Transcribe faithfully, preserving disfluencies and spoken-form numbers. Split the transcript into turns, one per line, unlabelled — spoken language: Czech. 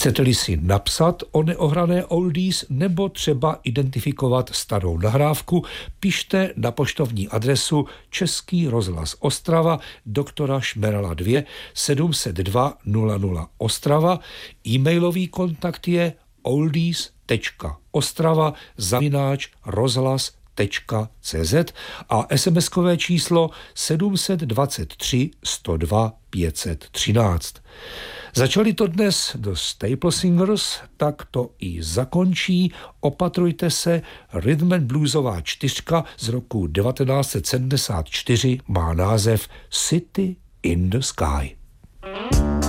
Chcete-li si napsat o neohrané oldies nebo třeba identifikovat starou nahrávku, pište na poštovní adresu Český rozhlas Ostrava, doktora Šmerala dva, sedm set dva nula nula Ostrava. E-mailový kontakt je oldies tečka ostrava zavináč rozhlas tečka cé zet a SMSkové číslo sedm set dvacet tři sto dva pět set třináct. Začali to dnes The Staple Singers, tak to i zakončí. Opatrujte se, rhythm and bluesová čtyřka z roku devatenáct set sedmdesát čtyři má název City in the Sky.